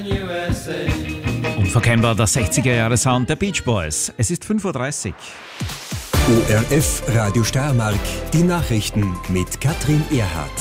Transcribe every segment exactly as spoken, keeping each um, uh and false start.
Unverkennbar der sechziger-Jahre-Sound der Beach Boys. Es ist fünf Uhr dreißig. O R F Radio Steiermark, die Nachrichten mit Katrin Erhardt.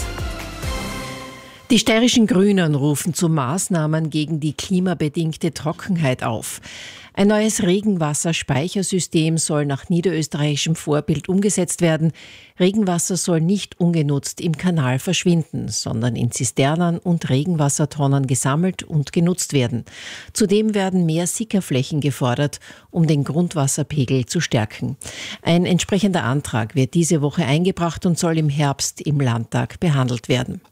Die steirischen Grünen rufen zu Maßnahmen gegen die klimabedingte Trockenheit auf. Ein neues Regenwasserspeichersystem soll nach niederösterreichischem Vorbild umgesetzt werden. Regenwasser soll nicht ungenutzt im Kanal verschwinden, sondern in Zisternen und Regenwassertonnen gesammelt und genutzt werden. Zudem werden mehr Sickerflächen gefordert, um den Grundwasserpegel zu stärken. Ein entsprechender Antrag wird diese Woche eingebracht und soll im Herbst im Landtag behandelt werden.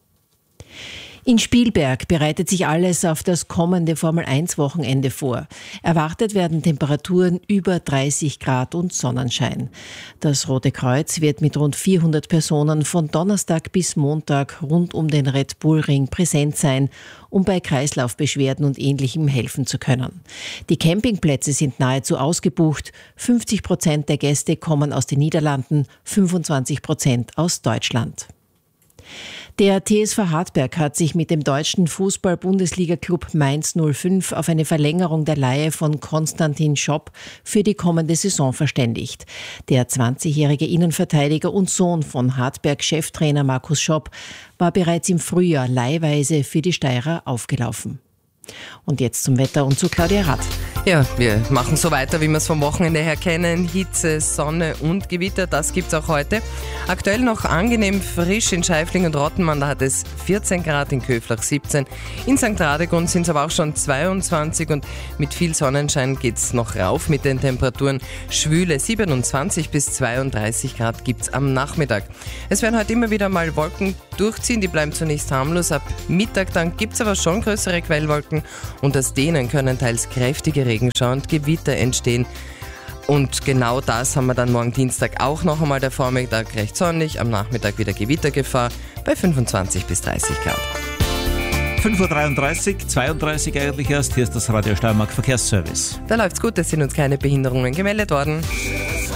In Spielberg bereitet sich alles auf das kommende Formel eins Wochenende vor. Erwartet werden Temperaturen über dreißig Grad und Sonnenschein. Das Rote Kreuz wird mit rund vierhundert Personen von Donnerstag bis Montag rund um den Red Bull Ring präsent sein, um bei Kreislaufbeschwerden und Ähnlichem helfen zu können. Die Campingplätze sind nahezu ausgebucht. fünfzig Prozent der Gäste kommen aus den Niederlanden, fünfundzwanzig Prozent aus Deutschland. Der T S V Hartberg hat sich mit dem deutschen Fußball-Bundesliga-Club Mainz null fünf auf eine Verlängerung der Leihe von Konstantin Schopp für die kommende Saison verständigt. Der zwanzigjährige Innenverteidiger und Sohn von Hartberg-Cheftrainer Markus Schopp war bereits im Frühjahr leihweise für die Steirer aufgelaufen. Und jetzt zum Wetter und zu Claudia Rath. Ja, wir machen so weiter, wie wir es vom Wochenende her kennen. Hitze, Sonne und Gewitter, das gibt's auch heute. Aktuell noch angenehm frisch in Scheifling und Rottenmann, da hat es vierzehn Grad, in Köflach siebzehn. In Sankt Radegund sind es aber auch schon zweiundzwanzig und mit viel Sonnenschein geht's noch rauf mit den Temperaturen. Schwüle siebenundzwanzig bis zweiunddreißig Grad gibt's am Nachmittag. Es werden heute immer wieder mal Wolken durchziehen, die bleiben zunächst harmlos. Ab Mittag dann gibt's aber schon größere Quellwolken und aus denen können teils kräftige Regenschauer und Gewitter entstehen. Und genau das haben wir dann morgen Dienstag auch noch einmal. Der Vormittag recht sonnig, am Nachmittag wieder Gewittergefahr bei fünfundzwanzig bis dreißig Grad. fünf Uhr dreiunddreißig, zweiunddreißig eigentlich erst. Hier ist das Radio Steiermark Verkehrsservice. Da läuft's gut, es sind uns keine Behinderungen gemeldet worden.